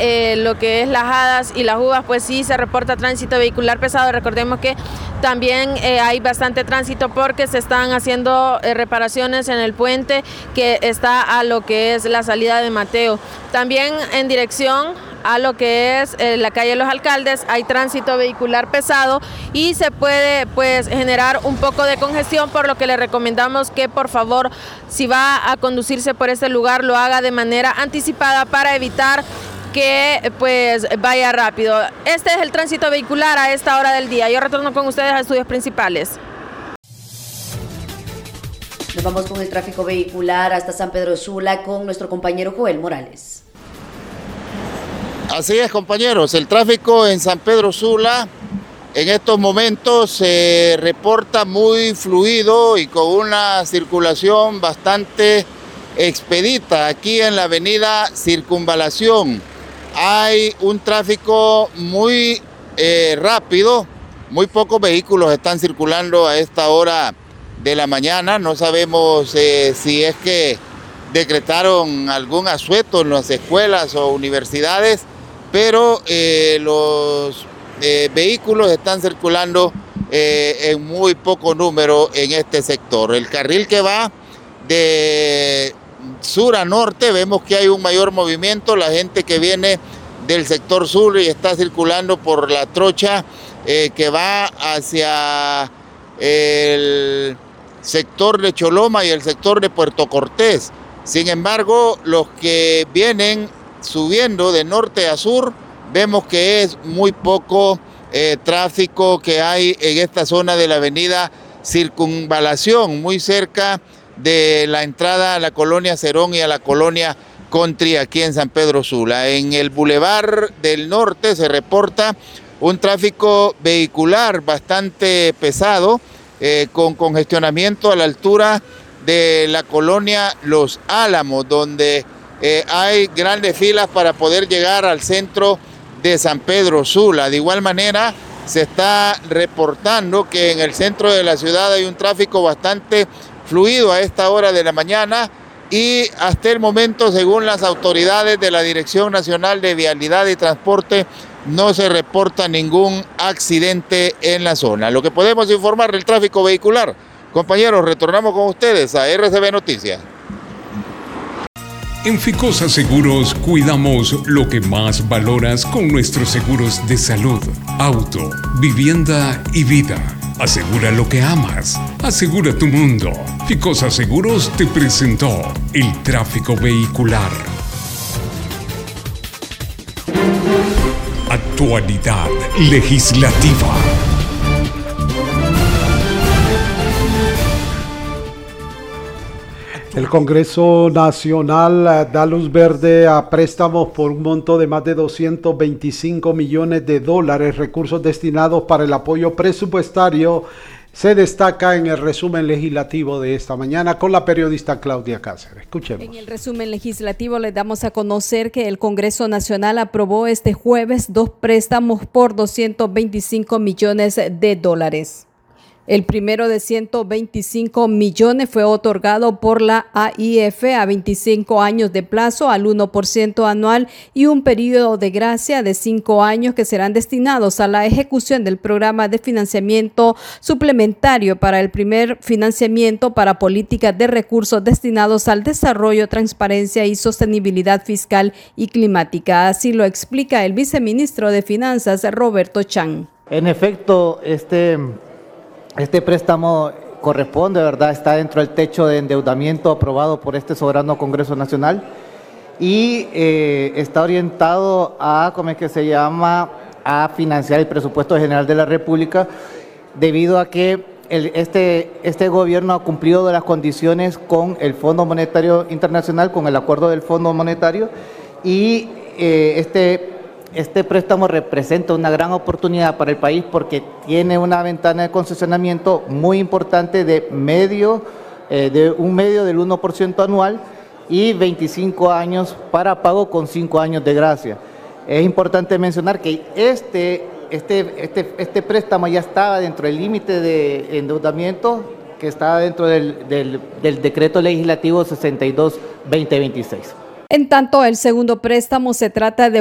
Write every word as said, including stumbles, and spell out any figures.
eh, lo que es Las Hadas y Las Uvas, pues sí se reporta tránsito vehicular pesado. Recordemos que también eh, hay bastante tránsito porque se están haciendo eh, reparaciones en el puente que está a lo que es la salida de Mateo. También en dirección a lo que es eh, la calle Los Alcaldes hay tránsito vehicular pesado y se puede pues generar un poco de congestión, por lo que le recomendamos que por favor, si va a conducirse por este lugar, lo haga de manera anticipada para evitar que pues vaya rápido. Este es el tránsito vehicular a esta hora del día. Yo retorno con ustedes a estudios principales. Nos vamos con el tráfico vehicular hasta San Pedro Sula con nuestro compañero Joel Morales. Así es, compañeros, el tráfico en San Pedro Sula en estos momentos se reporta muy fluido y con una circulación bastante expedita. Aquí en la avenida Circunvalación hay un tráfico muy eh, rápido, muy pocos vehículos están circulando a esta hora de la mañana. No sabemos eh, si es que decretaron algún asueto en las escuelas o universidades, pero eh, los eh, vehículos están circulando eh, en muy poco número en este sector. El carril que va de sur a norte, vemos que hay un mayor movimiento. La gente que viene del sector sur y está circulando por la trocha eh, que va hacia el sector de Choloma y el sector de Puerto Cortés. Sin embargo, los que vienen subiendo de norte a sur, vemos que es muy poco eh, tráfico que hay en esta zona de la avenida Circunvalación, muy cerca de la entrada a la colonia Cerón y a la colonia Country aquí en San Pedro Sula. En el Boulevard del Norte se reporta un tráfico vehicular bastante pesado, eh, con congestionamiento a la altura de la colonia Los Álamos, donde Eh, hay grandes filas para poder llegar al centro de San Pedro Sula. De igual manera, se está reportando que en el centro de la ciudad hay un tráfico bastante fluido a esta hora de la mañana y hasta el momento, según las autoridades de la Dirección Nacional de Vialidad y Transporte, no se reporta ningún accidente en la zona. Lo que podemos informar del tráfico vehicular. Compañeros, retornamos con ustedes a R C B Noticias. En Ficosa Seguros cuidamos lo que más valoras con nuestros seguros de salud, auto, vivienda y vida. Asegura lo que amas. Asegura tu mundo. Ficosa Seguros te presentó el tráfico vehicular. Actualidad legislativa. El Congreso Nacional da luz verde a préstamos por un monto de más de doscientos veinticinco millones de dólares, recursos destinados para el apoyo presupuestario. Se destaca en el resumen legislativo de esta mañana con la periodista Claudia Cáceres. Escuchemos. En el resumen legislativo les damos a conocer que el Congreso Nacional aprobó este jueves dos préstamos por doscientos veinticinco millones de dólares. El primero de ciento veinticinco millones fue otorgado por la A I F a veinticinco años de plazo al uno por ciento anual y un periodo de gracia de cinco años que serán destinados a la ejecución del programa de financiamiento suplementario para el primer financiamiento para políticas de recursos destinados al desarrollo, transparencia y sostenibilidad fiscal y climática. Así lo explica el viceministro de Finanzas, Roberto Chan. En efecto, este... Este préstamo corresponde, ¿verdad? Está dentro del techo de endeudamiento aprobado por este soberano Congreso Nacional y eh, está orientado a, ¿cómo es que se llama?, a financiar el presupuesto general de la República, debido a que el, este, este gobierno ha cumplido las condiciones con el Fondo Monetario Internacional, con el acuerdo del Fondo Monetario, y eh, este Este préstamo representa una gran oportunidad para el país porque tiene una ventana de concesionamiento muy importante de medio, eh, de un medio del uno por ciento anual y veinticinco años para pago con cinco años de gracia. Es importante mencionar que este, este, este, este préstamo ya estaba dentro del límite de endeudamiento que estaba dentro del, del, del decreto legislativo sesenta y dos guión veinte veintiséis. En tanto, el segundo préstamo se trata de